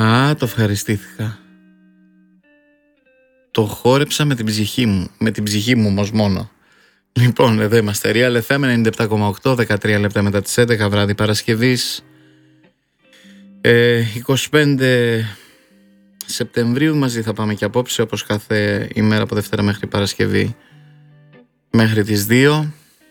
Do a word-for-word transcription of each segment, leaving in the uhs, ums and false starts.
Α, το ευχαριστήθηκα. Το χόρεψα με την ψυχή μου. Με την ψυχή μου όμως μόνο. Λοιπόν, εδώ είμαστε. Real εφ εμ ενενήντα επτά κόμμα οκτώ, δεκατρία λεπτά μετά τις έντεκα, βράδυ Παρασκευής. Ε, είκοσι πέντε Σεπτεμβρίου μαζί θα πάμε και απόψε, όπως κάθε ημέρα από Δευτέρα μέχρι Παρασκευή, μέχρι τις δύο.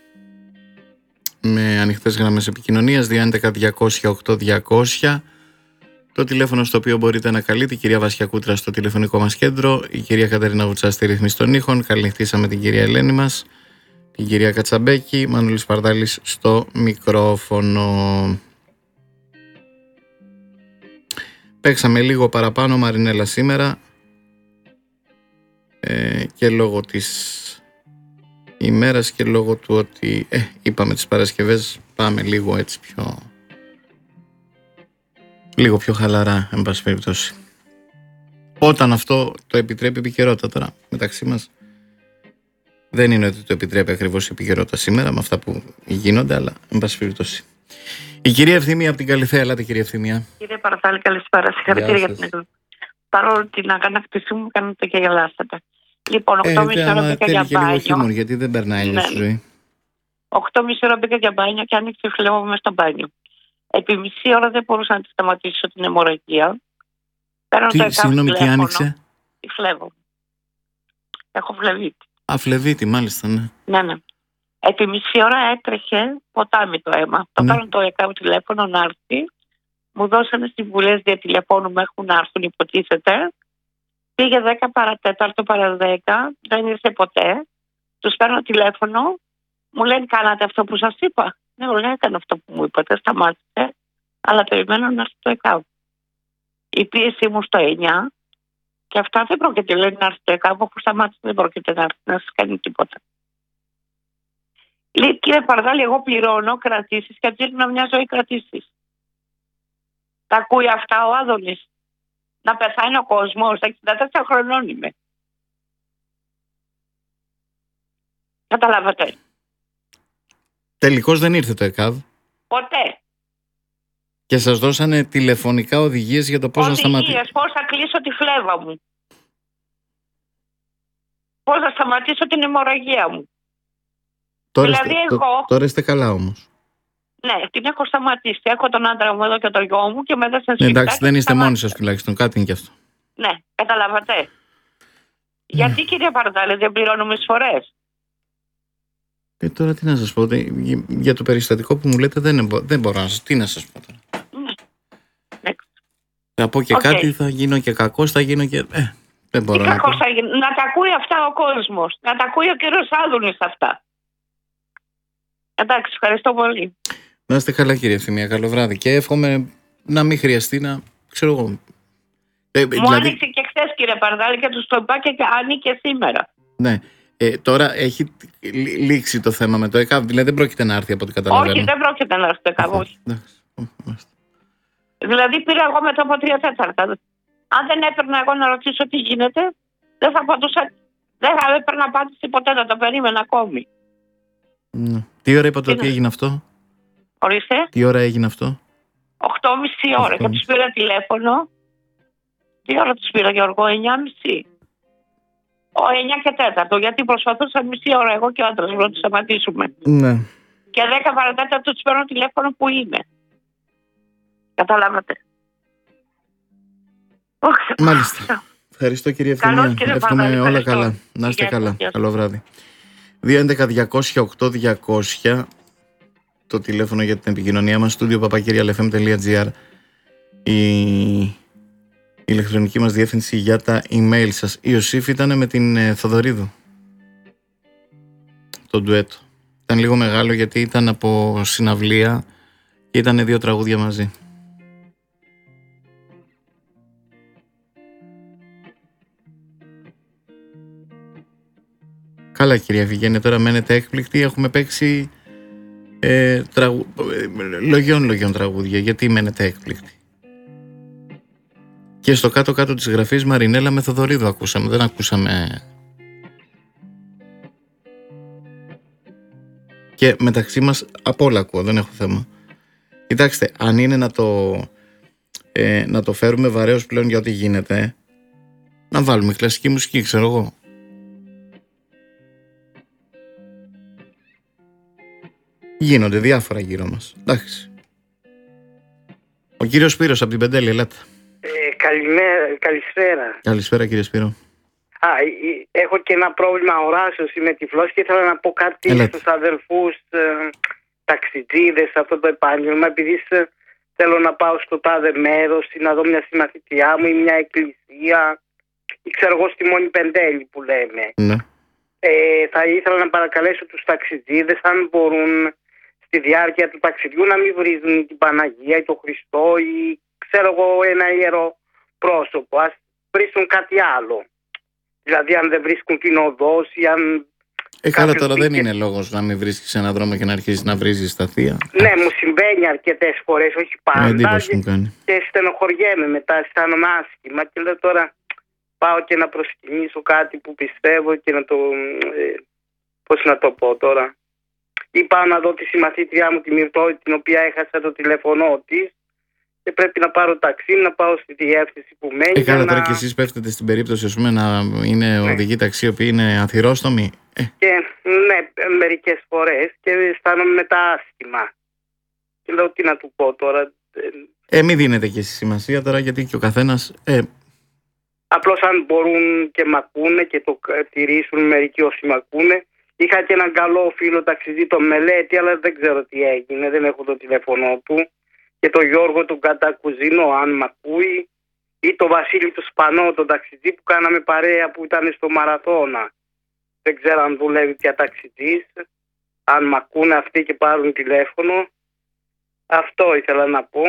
Με ανοιχτές γραμμές επικοινωνίας δύο έντεκα διακόσια οκτώ διακόσια. Το τηλέφωνο στο οποίο μπορείτε να καλείτε η κυρία Βασιά Κούτρα στο τηλεφωνικό μας κέντρο, η κυρία Κατερίνα Βουτσά στη ρύθμιση των ήχων. Καληνυχτήσαμε την κυρία Ελένη μας, την κυρία Κατσαμπέκη, Μανούλης Παρδάλης στο μικρόφωνο. Παίξαμε λίγο παραπάνω Μαρινέλα σήμερα ε, και λόγω της ημέρας και λόγω του ότι ε, είπαμε τις Παρασκευές πάμε λίγο έτσι πιο λίγο πιο χαλαρά, εν πάση περιπτώσει, όταν αυτό το επιτρέπει η επικαιρότητα. Τώρα μεταξύ μας δεν είναι ότι το επιτρέπει ακριβώς η επικαιρότητα σήμερα με αυτά που γίνονται, αλλά εν πάση περιπτώσει. Η κυρία Ευθυμία από την Καλυθέα. Ελάτε, κυρία Ευθυμία. Κύριε Παραθάλη, καλησπέρα. Συγχαρητήρια για την εκδοχή. Παρόλο την αγανάκτησή μου, κάνετε και γελάσατε. Λοιπόν, οκτώ και μισή ώρα μπήκα για μπάνιο. Χιούμορ, γιατί δεν περνάει ναι. στη ζωή. οκτώ και μισή ώρα μπήκα για μπάνιο και άνοιξε το φλέβο μέσα στο μπάνιο. Επί μισή ώρα δεν μπορούσα να τη σταματήσω την αιμορραγία. Τι, συγγνώμη, τι άνοιξε? Τη φλέβο. Έχω φλεβίτη. Α, φλεβίτη, μάλιστα, ναι. Ναι, ναι. Επί μισή ώρα έτρεχε ποτάμι το αίμα. Το ναι. κάνω το ΕΚΑΒ τηλέφωνο να έρθει. Μου δώσανε συμβουλές διατηλεφώνου με έχουν να έρθουν, υποτίθεται. Πήγε δέκα παρατέταρτο παρά δέκα, δεν ήρθε ποτέ. Τους παίρνω τηλέφωνο, μου λένε κάνατε αυτό που σας είπα. Ναι, λέω έκανα αυτό που μου είπατε, σταμάτησε, αλλά περιμένω να έρθει το ΕΚΑΒ. Η πίεση μου στο εννιά και αυτά δεν πρόκειται, λένε, να έρθει το ΕΚΑΒ, όπου σταμάτησε δεν πρόκειται να έρθει, να σας κάνει τίποτα. Λέει, κύριε Παρδάλη, εγώ πληρώνω κρατήσεις και αντίρρυνα μια ζωή κρατήσεις. Τα ακούει αυτά ο Άδωνης? Να πεθάνει ο κόσμος, εξήντα τέσσερα χρονών είμαι. Καταλάβατε? Τελικώς δεν ήρθε το ΕΚΑΒ. Ποτέ. Και σας δώσανε τηλεφωνικά οδηγίες για το πώς οδηγίες, να σταματήσει. Οδηγίες, πώς θα κλείσω τη φλέβα μου. Πώς θα σταματήσω την αιμορραγία μου. Τώρα, δηλαδή είστε, εγώ... τώρα είστε καλά όμως. Ναι, την έχω σταματήσει. Έχω τον άντρα μου εδώ και τον γιο μου και μετά σε σπίτι. Εντάξει, δεν είστε μόνοι σας τουλάχιστον. Κάτι είναι κι αυτό. Ναι, καταλάβατε. Mm. Γιατί, κύριε Παρδάλη, δεν πληρώνουμε εισφορές? Και τώρα τι να σας πω, για το περιστατικό που μου λέτε δεν, δεν μπορώ να σας, τι να σας πω τώρα. Ναι. Θα πω και okay. κάτι, θα γίνω και κακός, θα γίνω και... Ε, δεν μπορώ να, κακός θα γίνω. Να τα ακούει αυτά ο κόσμος, να τα ακούει ο κύριος Άδωνης αυτά. Εντάξει, ευχαριστώ πολύ. Να είστε καλά, κύριε Ευθυμία, καλό βράδυ και εύχομαι να μην χρειαστεί να, ξέρω εγώ... Ε, Μου δηλαδή... άνοιξε και χθες, κύριε Παρδάλη, και τους το είπα και άνοιγε σήμερα. Ναι. Ε, τώρα έχει λήξει το θέμα με το ΕΚΑΒ, δηλαδή δεν πρόκειται να έρθει από ό,τι καταλαβαίνω. Όχι, δεν πρόκειται να έρθει το ΕΚΑΒ, όχι. Δηλαδή πήρα εγώ μετά από τρία τέταρτα. Αν δεν έπαιρνα εγώ να ρωτήσω τι γίνεται, δεν θα απαντούσα, δεν θα έπαιρνα απάντηση ποτέ, να το περίμενα ακόμη. Ναι. Τι ώρα είπατε ότι έγινε αυτό? Ορίστε. Τι ώρα έγινε αυτό? Οκτώ και μισή ώρα και τους πήρα τηλέφωνο. Τι ώρα τους πήρα, Γιώργο? Εννιά και μισή. Ο εννιά και τέταρτο, γιατί προσπαθούσα μισή ώρα εγώ και ο άντρας μου να τους σταματήσουμε. Ναι. Και δέκα παρατέταρτο τους παίρνω τηλέφωνο που είμαι. Καταλάβατε? Μάλιστα. Ευχαριστώ, κύριε Ευθυμία. Εύχομαι όλα καλά. Να είστε καλά. Καλό βράδυ. δύο έντεκα διακόσια οκτώ διακόσια το τηλέφωνο για την επικοινωνία μας, studio παπακυριαλεφm τελεία gr, η η ηλεκτρονική μας διεύθυνση για τα email σας. Η Ιωσήφ ήταν με την ε, Θοδωρίδου, το ντουέτο. Ήταν λίγο μεγάλο γιατί ήταν από συναυλία και ήταν δύο τραγούδια μαζί. Καλά, κυρία Βιγέννη, τώρα μένετε έκπληκτοι. Έχουμε παίξει ε, τραγου... λογιών λογιών τραγούδια. Γιατί μένετε έκπληκτοι? Και στο κάτω-κάτω της γραφής Μαρινέλα με Θοδωρίδου ακούσαμε. Δεν ακούσαμε... Και μεταξύ μας απ' όλα ακούω, δεν έχω θέμα. Κοιτάξτε, αν είναι να το ε, να το φέρουμε βαρέως πλέον για ό,τι γίνεται, ε, να βάλουμε κλασική μουσική, ξέρω εγώ. Γίνονται διάφορα γύρω μας. Εντάξει. Ο κύριος Σπύρος από την Πεντέλη, ελάτε. Ε, καλημέρα, καλησπέρα. Καλησπέρα κύριε Σπύρο. Α, έχω και ένα πρόβλημα οράσεως, είμαι τυφλός και ήθελα να πω κάτι Ελάτε. στους αδελφούς ε, ταξιτζίδες σε αυτό το επάγγελμα, επειδή σε, θέλω να πάω στο τάδε μέρος ή να δω μια συμμαθητριά μου ή μια εκκλησία ή ξέρω εγώ στη Μόνη Πεντέλη που λέμε. Ναι. Ε, θα ήθελα να παρακαλέσω τους ταξιτζίδες αν μπορούν στη διάρκεια του ταξιδιού να μην βρίζουν την Παναγία ή τον Χριστό ή ξέρω εγώ ένα ιερό πρόσωπο, ας βρίσκουν κάτι άλλο. Δηλαδή αν δεν βρίσκουν την οδός ή αν... Ε, καλά, τώρα δεν είναι λόγος να μην βρίσκεις έναν δρόμο και να αρχίσεις να βρίζεις τα θεία. Ναι, μου συμβαίνει αρκετές φορές, όχι πάντα. Εντύπωση μου κάνει. Και στενοχωριέμαι μετά, αισθάνομαι άσχημα και λέω τώρα πάω και να προσκυνήσω κάτι που πιστεύω και να το... Ε, πώς να το πω τώρα... Ή πάω να δω τη συμμαθήτριά μου τη Μυρτώ, την οποία έχασα το τηλέφωνό της και πρέπει να πάρω ταξί, να πάω στη διεύθυνση που μένει. Ε, καλά, να... τώρα και εσείς πέφτετε στην περίπτωση, ας πούμε, να είναι ναι. οδηγοί ταξί, οι οποίοι είναι αθυρόστομοι. Ε. Και ναι, μερικές φορές και αισθάνομαι μετά άσχημα. Και λέω τι να του πω τώρα. Ε, μην δίνετε και στη σημασία τώρα, γιατί και ο καθένας... Ε... Απλώς αν μπορούν και μ' ακούνε και το τηρήσουν μερικοί όσοι μ' ακούνε. Είχα και έναν καλό φίλο ταξιδί, τον Μελέτη, αλλά δεν ξέρω τι έγινε, δεν έχω το τηλέφωνο του. Και τον Γιώργο τον Κατακουζίνο, αν μ' ακούει, ή τον Βασίλη του Σπανό, τον ταξιδί που κάναμε παρέα που ήταν στο Μαραθώνα. Δεν ξέρω αν δουλεύει πια ταξιδής, αν μ' ακούνε αυτοί και πάρουν τηλέφωνο. Αυτό ήθελα να πω.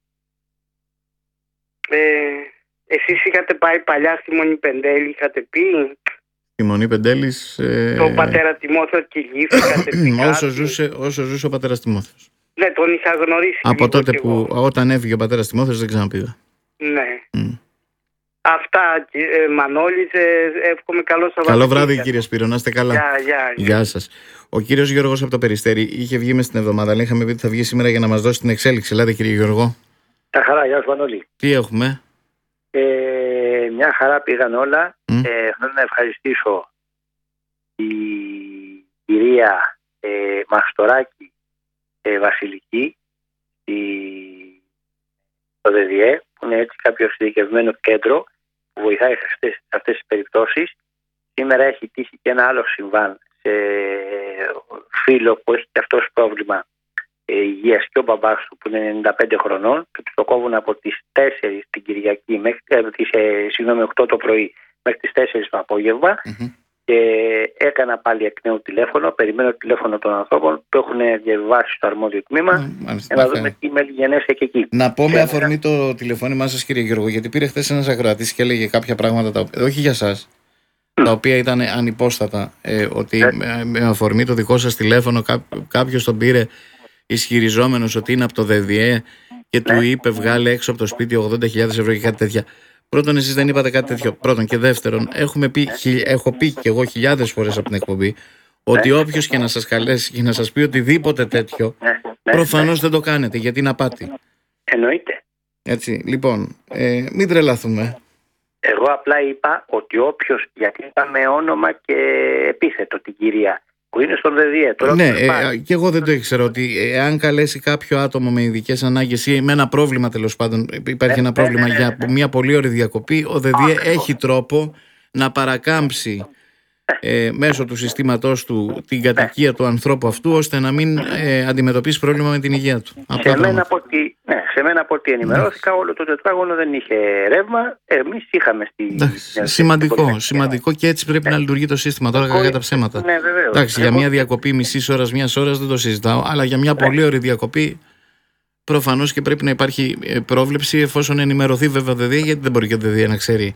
Ε, εσείς είχατε πάει παλιά στη Μονή Πεντέλη, είχατε πει... Η Μονή Πεντέλης... Ε... Τον πατέρα Τιμόθεο Κιλίφ, είχατε πει όσο, ζούσε, όσο ζούσε ο πατέρας Τιμόθεος. Ναι, τον είχα γνωρίσει. Από τότε που εγώ. Όταν έφυγε ο πατέρας Τιμόθεος δεν ξαναπήγα. Ναι. Mm. Αυτά, ε, Μανώλης, ε, εύχομαι καλό Σαββατοκύριακο. Καλό βράδυ κύριε Σπύρο, να είστε καλά. Γεια, γεια, γεια. Γεια σας. Ο κύριος Γιώργος από το Περιστέρι είχε βγει μες στην εβδομάδα, αλλά είχαμε πει ότι θα βγει σήμερα για να μας δώσει την εξέλιξη. Ελάτε κύριε Γιώργο. Τα χαρά, γεια σου Μανώλη. Τι έχουμε? Ε, μια χαρά πήγαν όλα. Mm. Ε, θέλω να ευχαριστήσω η κυρία ε, Μαστοράκη ε, Βασιλική η, το ΔΔΕ, που είναι έτσι κάποιο ειδικευμένο κέντρο που βοηθάει σε αυτές, σε αυτές τις περιπτώσεις. Σήμερα έχει τύχει και ένα άλλο συμβάν σε φίλο που έχει και αυτός πρόβλημα ε, υγείας και ο μπαμπάς του που είναι ενενήντα πέντε χρονών και του το κόβουν από τις τέσσερις την Κυριακή μέχρι ε, τις, ε, συγγνώμη, οκτώ το πρωί μέχρι τις τέσσερις το απόγευμα. Mm-hmm. Και έκανα πάλι εκ νέου τηλέφωνο, περιμένω το τηλέφωνο των ανθρώπων που έχουν διαβιβάσει στο αρμόδιο τμήμα mm, για να δούμε τι μελιγενέσαι και εκεί. Να πω με αφορμή το τηλεφώνημά σας κύριε Γιώργο, γιατί πήρε χθες ένας ακροατής και έλεγε κάποια πράγματα, τα οποία, όχι για σας, mm. τα οποία ήταν ανυπόστατα, ε, ότι yeah. με, με αφορμή το δικό σας τηλέφωνο κά, κάποιος τον πήρε ισχυριζόμενος ότι είναι από το ΔΔΕ και yeah. του είπε βγάλε έξω από το σπίτι ογδόντα χιλιάδες ευρώ και κάτι τέτοια. Πρώτον, εσείς δεν είπατε κάτι τέτοιο. Πρώτον και δεύτερον, έχουμε πει, έχω πει και εγώ χιλιάδες φορές από την εκπομπή ότι όποιος και να σας καλέσει και να σας πει οτιδήποτε τέτοιο, προφανώς δεν το κάνετε γιατί είναι απάτη. Εννοείται. Έτσι, λοιπόν, ε, μην τρελαθούμε. Εγώ απλά είπα ότι όποιος, γιατί είπαμε όνομα και επίθετο την κυρία που είναι στον ΔΔΕ. Ναι, ε, και εγώ δεν το ήξερα ότι εάν καλέσει κάποιο άτομο με ειδικές ανάγκες ή με ένα πρόβλημα, τέλος πάντων, υπάρχει ναι, ένα πρόβλημα ναι, ναι, ναι, για μια πολύ ωραία διακοπή, ο ΔΔΕ έχει τρόπο να παρακάμψει ε, μέσω του συστήματός του την κατοικία του ανθρώπου αυτού, ώστε να μην ε, αντιμετωπίσει πρόβλημα με την υγεία του. Σε μένα, από ό,τι, ναι, σε μένα από ό,τι ενημερώθηκα, όλο το τετράγωνο δεν είχε ρεύμα. Εμείς είχαμε στη. Εντάξει, σημαντικό, στη σημαντικό και έτσι πρέπει ναι. να λειτουργεί το σύστημα. Τώρα κακά τα ψέματα. Ναι, βεβαίως. Εντάξει, για μια διακοπή μισή ώρα, μια ώρα δεν το συζητάω, αλλά για μια ναι. πολύ ωραία διακοπή προφανώς και πρέπει να υπάρχει πρόβλεψη, εφόσον ενημερωθεί βέβαια το ΔΔΕ, γιατί δεν μπορεί και το ΔΔΕ να ξέρει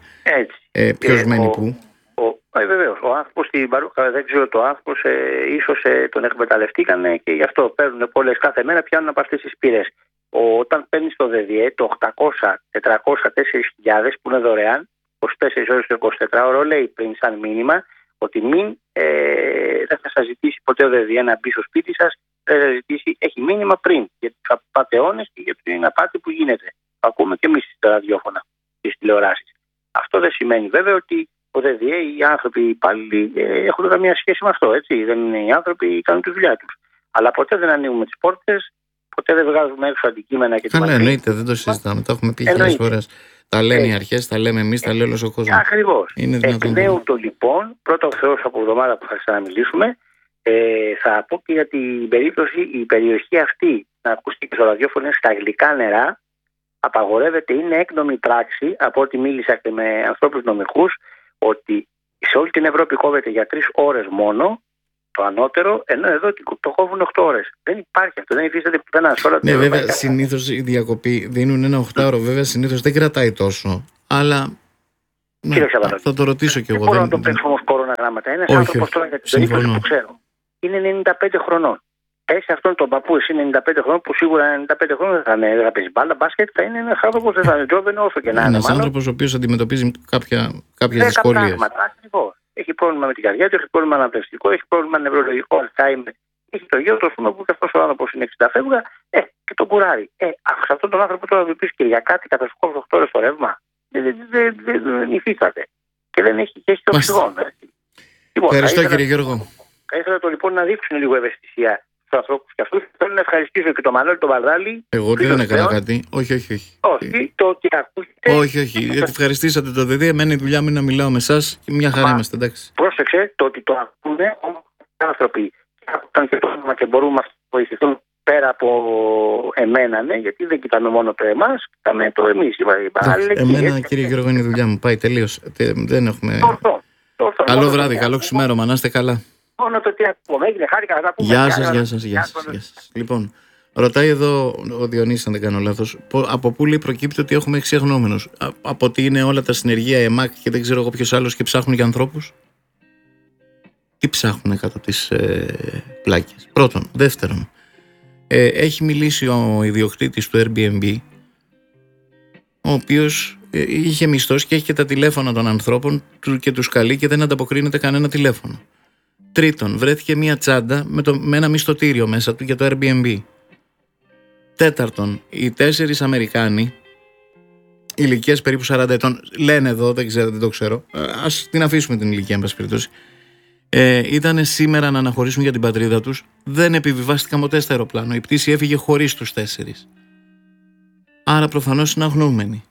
ε, ποιος μένει πού. Ε, βεβαίως, ο άνθρωπος στην Παρούχα, δεν ξέρω το άνθρωπος, ε, ίσως ε, τον εκμεταλλευτήκανε και γι' αυτό παίρνουν πολλές κάθε μέρα, πιάνουν από αυτές τις πυρές. Όταν παίρνεις το ΔΔΕ, το οκτακόσια, τετρακόσια, τέσσερις χιλιάδες που είναι δωρεάν, είκοσι τέσσερις ώρες το εικοσιτετράωρο, λέει πριν σαν μήνυμα ότι μην ε, δεν θα σας ζητήσει ποτέ ο ΔΔΕ να μπει στο σπίτι σας, δεν θα ζητήσει, έχει μήνυμα πριν για τους απατεώνες και για την απάτη που γίνεται. ακούμε και εμείς στα ραδιόφωνα και στις τηλεοράσεις. Αυτό δεν σημαίνει βέβαια ότι ο ΔΔΕ, οι άνθρωποι, οι υπάλληλοι ε, έχουν καμία σχέση με αυτό. Έτσι. Δεν είναι οι άνθρωποι, κάνουν τη δουλειά τους. Αλλά ποτέ δεν ανοίγουμε τις πόρτες, ποτέ δεν βγάζουμε έξω αντικείμενα και καλά, εννοείται, δεν το συζητάμε. Το έχουμε πει χίλιες φορές. Τα λένε οι αρχές, τα λέμε εμείς, τα λέει όλος ο κόσμος. Ακριβώς. Εκ νέου το λοιπόν, πρώτα ο Θεός από εβδομάδα που θα ξαναμιλήσουμε, ε, θα πω και για την περίπτωση η περιοχή αυτή να ακούστηκε και στο ραδιόφωνο στα γλυκά νερά. Απαγορεύεται, είναι έκνομη πράξη, από ό,τι μίλησα και με ανθρώπους νομικούς, ότι σε όλη την Ευρώπη κόβεται για τρεις ώρες μόνο το ανώτερο, ενώ εδώ το κόβουν οκτώ ώρες. Δεν υπάρχει αυτό, δεν υφίσταται πουθενά σε όλα τα ναι, βέβαια, συνήθως η διακοπή δίνουν ένα οχτάωρο, βέβαια, συνήθως δεν κρατάει τόσο, αλλά. Ναι, θα το ρωτήσω κι εγώ. Δεν μπορώ να το παίξω όμως κόρονα γράμματα. Ένας άνθρωπος τώρα για την περίπτωση που ξέρω είναι ενενήντα πέντε χρονών. Έχει αυτόν τον παππού, εσύ ενενήντα πέντε χρόνων, που σίγουρα ενενήντα πέντε χρόνων δεν θα, είναι, δεν θα παίζει μπάλα, μπάσκετ, θα είναι ένα άνθρωπο, δεν θα είναι τζόβενο όσο και να είναι. Ένα άνθρωπο ο οποίο αντιμετωπίζει κάποιε δυσκολίε. Ακριβώς. Έχει πρόβλημα με την καρδιά του, έχει πρόβλημα αναπνευστικό, έχει πρόβλημα νευρολογικό, Αλτσχάιμερ. Έχει το γιο του, που και αυτό ο άνθρωπο είναι εξήντα φεύγα, ε, και τον κουράρει. Ε, σε αυτόν τον άνθρωπο τώρα του πει και για κάτι κατά σου κόβει οκτώ ώρες το ρεύμα. Δεν υφίσταται. Και δεν έχει και το οξυγόνο. Ευχαριστώ κύριε Γιώργο. Θα ήθελα το λοιπόν να δείξουν λίγο ευαισθησία στους ανθρώπους και αυτούς. Θέλω να ευχαριστήσω και τον Μανώλη τον Βαρδάλη. Εγώ δεν έκανα κάτι. Όχι, όχι, όχι. Όχι, το ότι ακούγεται. Όχι, όχι. Γιατί ευχαριστήσατε το ΔΔΕ. Εμένα η δουλειά μου είναι να μιλάω με εσάς και μια χαρά είμαστε, εντάξει. Πρόσεξε το ότι το ακούνε οι άνθρωποι. Άκουσαν και το όνομα και μπορούμε να βοηθηθούν πέρα από εμένα, ναι, γιατί δεν κοιτάμε μόνο το εμάς, κοιτάμε το εμείς. Εμένα, κύριε Γιώργο, είναι η δουλειά μου. Πάει τελείως. Δεν έχουμε. Καλό βράδυ, καλό ξημέρωμα, να είστε καλά. Μόνο το τι ακούμε, έγινε, χάρηκα να τα πούμε. Γεια σας, γεια σας, γεια σας, γεια σας. Λοιπόν, ρωτάει εδώ ο Διονύσης, αν δεν κάνω λάθος, από πού λέει προκύπτει ότι έχουμε έξι αγνώμενους? Από ότι είναι όλα τα συνεργεία ΕΜΑΚ και δεν ξέρω εγώ ποιος άλλος και ψάχνουν για ανθρώπους? Τι ψάχνουν κάτω από τις ε, πλάκες? Πρώτον. Δεύτερον, ε, έχει μιλήσει ο ιδιοκτήτης του Airbnb, ο οποίος ε, είχε μισθώσει και έχει και τα τηλέφωνα των ανθρώπων και τους καλεί και δεν ανταποκρίνεται κανένα τηλέφωνο. Τρίτον, βρέθηκε μία τσάντα με, το, με ένα μισθωτήριο μέσα του για το Airbnb. Τέταρτον, οι τέσσερις Αμερικάνοι, ηλικίας περίπου σαράντα ετών, λένε εδώ, δεν ξέρω, δεν το ξέρω, ας την αφήσουμε την ηλικία, εν πάση περιπτώσει, ε, ήταν σήμερα να αναχωρήσουν για την πατρίδα τους, δεν επιβιβάστηκαν ποτέ στο αεροπλάνο. Η πτήση έφυγε χωρίς τους τέσσερις. Άρα προφανώς είναι αγνοούμενοι.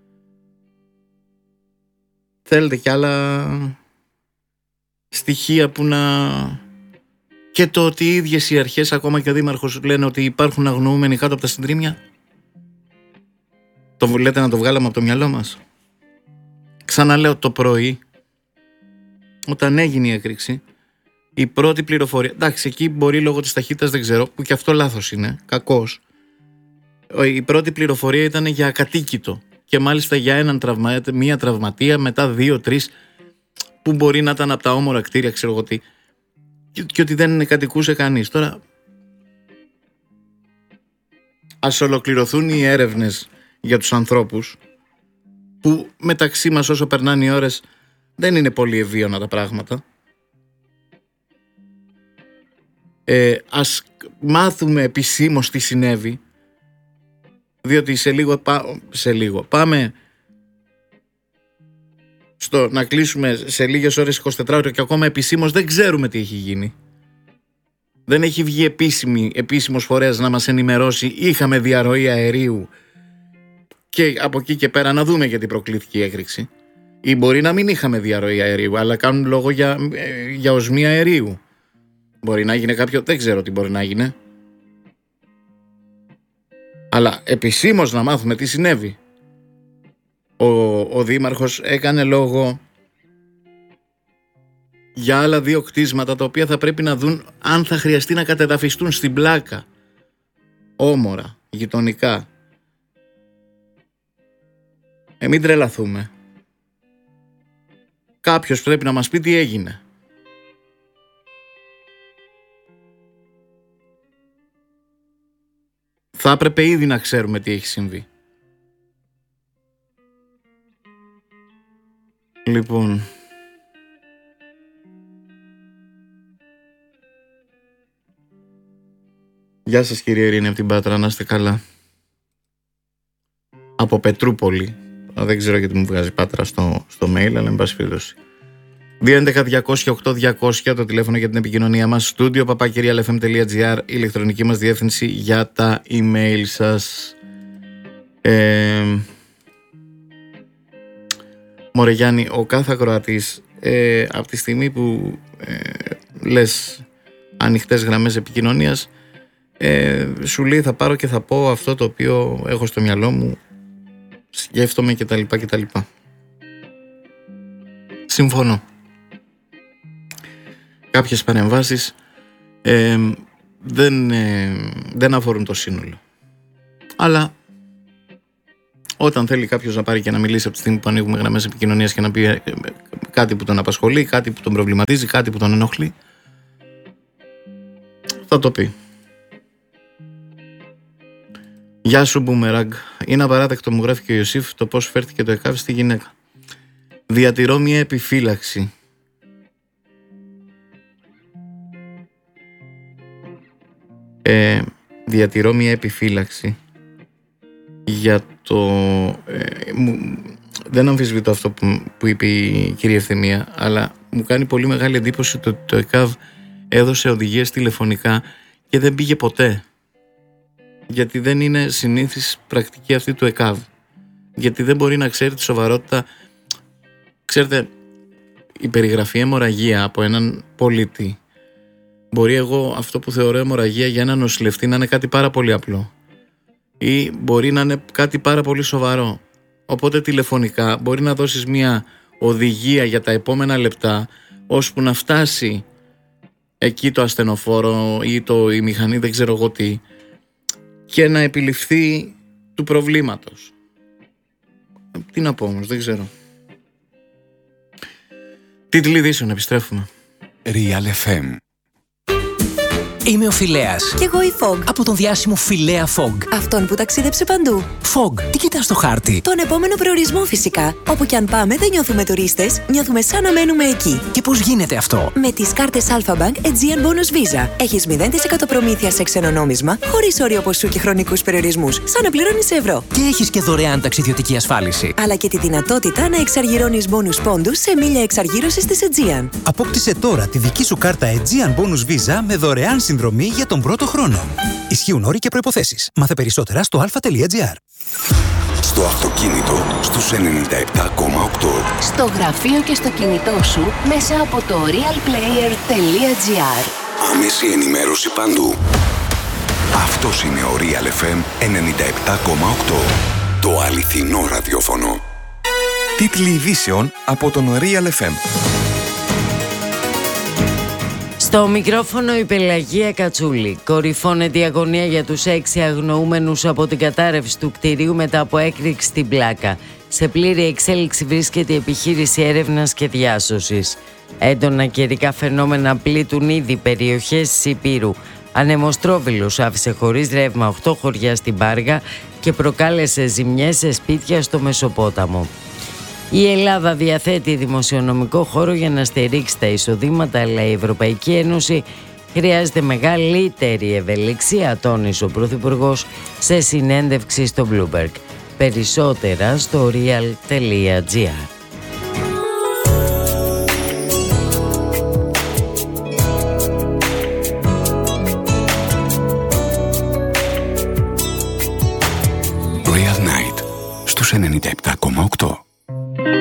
Θέλετε κι άλλα στοιχεία που να... Και το ότι οι ίδιες οι αρχές, ακόμα και ο δήμαρχος, λένε ότι υπάρχουν αγνοούμενοι κάτω από τα συντρίμμια. Το λέτε να το βγάλαμε από το μυαλό μας? Ξαναλέω, το πρωί, όταν έγινε η έκρηξη, η πρώτη πληροφορία, εντάξει, εκεί μπορεί λόγω της ταχύτητας, δεν ξέρω, που και αυτό λάθος είναι, κακός. Η πρώτη πληροφορία ήταν για ακατοίκητο και μάλιστα για έναν τραυμα, μία τραυματία, μετά δύο, τρεις, που μπορεί να ήταν από τα όμορα κτίρια, ξέρω εγώ τι, και, και ότι δεν κατοικούσε κανείς. Τώρα ας ολοκληρωθούν οι έρευνες για τους ανθρώπους, που μεταξύ μας όσο περνάνε οι ώρες δεν είναι πολύ ευίωνα τα πράγματα. Ε, ας μάθουμε επισήμως τι συνέβη, διότι σε λίγο, σε λίγο πάμε στο να κλείσουμε σε λίγες ώρες είκοσι τέσσερις ώρες και ακόμα επισήμως δεν ξέρουμε τι έχει γίνει. Δεν έχει βγει επίσημη, επίσημος φορέας να μας ενημερώσει είχαμε διαρροή αερίου και από εκεί και πέρα να δούμε γιατί προκλήθηκε η έκρηξη. Ή μπορεί να μην είχαμε διαρροή αερίου, αλλά κάνουν λόγο για, για οσμία αερίου. Μπορεί να γίνει κάποιο, δεν ξέρω τι μπορεί να γίνει. Αλλά επισήμως να μάθουμε τι συνέβη. Ο, ο δήμαρχος έκανε λόγο για άλλα δύο κτίσματα τα οποία θα πρέπει να δουν αν θα χρειαστεί να κατεδαφιστούν στην πλάκα. Όμορα, γειτονικά. Ε, μην τρελαθούμε. Κάποιος πρέπει να μας πει τι έγινε. Θα έπρεπε ήδη να ξέρουμε τι έχει συμβεί. Λοιπόν, γεια σας κύριε Ειρήνη από την Πάτρα, να είστε καλά. από Πετρούπολη. Δεν ξέρω γιατί μου βγάζει Πάτρα στο, στο mail, αλλά εν πάση περιπτώσει. δύο έντεκα διακόσια οκτώ διακόσια το τηλέφωνο για την επικοινωνία μας. Στούντιο παπάκυρια ελ εφ εμ τελεία τζι άρ, η ηλεκτρονική μας διεύθυνση για τα email σας. Ε, Μωρέ Γιάννη, ο κάθε ακροατής ε, από τη στιγμή που ε, λες ανοιχτές γραμμές επικοινωνίας, ε, σου λέει θα πάρω και θα πω αυτό το οποίο έχω στο μυαλό μου, σκέφτομαι κτλ. κτλ. Συμφωνώ. Κάποιες παρεμβάσεις ε, δεν, ε, δεν αφορούν το σύνολο. Αλλά όταν θέλει κάποιος να πάρει και να μιλήσει από τη στιγμή που ανοίγουμε γραμμές επικοινωνίας και να πει κάτι που τον απασχολεί, κάτι που τον προβληματίζει, κάτι που τον ενοχλεί, θα το πει. Γεια σου Μπούμεραγκ. Είναι απαράδεκτο, μου γράφει και ο Ιωσήφ, το πώς φέρθηκε το ΕΚΑΒ στη γυναίκα. Διατηρώ μια επιφύλαξη. Ε, διατηρώ μια επιφύλαξη για το... Ε, μου, δεν αμφισβητώ αυτό που, που είπε η κυρία Ευθυμία, αλλά μου κάνει πολύ μεγάλη εντύπωση το ότι το ΕΚΑΒ έδωσε οδηγίες τηλεφωνικά και δεν πήγε ποτέ. Γιατί δεν είναι συνήθις πρακτική αυτή του ΕΚΑΒ. Γιατί δεν μπορεί να ξέρει τη σοβαρότητα. Ξέρετε, η περιγραφή αιμορραγία από έναν πολίτη, μπορεί εγώ αυτό που θεωρώ αιμορραγία για έναν νοσηλευτή να είναι κάτι πάρα πολύ απλό, ή μπορεί να είναι κάτι πάρα πολύ σοβαρό. Οπότε τηλεφωνικά μπορεί να δώσεις μια οδηγία για τα επόμενα λεπτά, ώσπου να φτάσει εκεί το ασθενοφόρο ή το, η μηχανή, δεν ξέρω εγώ τι, και να επιληφθεί του προβλήματος. Τι να πω όμως, δεν ξέρω. Τίτλοι ειδήσεων, επιστρέφουμε. Real εφ εμ. Είμαι ο Φιλέας. Κι εγώ η Fog. Από τον διάσημο Φιλέα Fog. Αυτόν που ταξίδεψε παντού. Fog, τι κοιτάς στο χάρτη? Τον επόμενο προορισμό φυσικά. Όπου κι αν πάμε δεν νιώθουμε τουρίστες, νιώθουμε σαν να μένουμε εκεί. Και πώς γίνεται αυτό? Με τις κάρτες Alpha Bank Aegean Bonus Visa. Έχεις μηδέν τοις εκατό προμήθεια σε ξένο νόμισμα, χωρίς όριο ποσού και χρονικούς περιορισμούς, σαν να πληρώνεις ευρώ. Και έχεις και δωρεάν ταξιδιωτική ασφάλιση. Αλλά και τη δυνατότητα να εξαργυρώνεις bonus πόντους σε μίλια εξαργύρωσης της Aegean. Απόκτησε τώρα τη δική σου κάρτα Aegean Bonus Visa με δωρεάν συνδρομή για τον πρώτο χρόνο. Ισχύουν όροι και προϋποθέσεις. Μάθε περισσότερα στο αλφα τελεία τζι άρ. Στο αυτοκίνητο στους ενενήντα επτά κόμμα οκτώ. Στο γραφείο και στο κινητό σου μέσα από το real player τελεία τζι άρ. Άμεση ενημέρωση παντού. Αυτός είναι ο Real εφ εμ ενενήντα επτά κόμμα οκτώ. Το αληθινό ραδιόφωνο. Τίτλοι ειδήσεων από τον Real εφ εμ. Στο μικρόφωνο η Πελαγία Κατσούλη. Κορυφώνεται η αγωνία για τους έξι αγνοούμενους από την κατάρρευση του κτηρίου μετά από έκρηξη στην Πλάκα. Σε πλήρη εξέλιξη βρίσκεται η επιχείρηση έρευνας και διάσωσης. Έντονα καιρικά φαινόμενα πλήττουν ήδη περιοχές της Υπήρου. Ανεμοστρόβιλος άφησε χωρίς ρεύμα οκτώ χωριά στην Πάργα και προκάλεσε ζημιές σε σπίτια στο Μεσοπόταμο. Η Ελλάδα διαθέτει δημοσιονομικό χώρο για να στηρίξει τα εισοδήματα, αλλά η Ευρωπαϊκή Ένωση χρειάζεται μεγαλύτερη ευελιξία, τόνισε ο Πρωθυπουργός σε συνέντευξη στο Bloomberg. Περισσότερα στο real τελεία τζι άρ. Real Night στους ενενήντα επτά κόμμα οκτώ.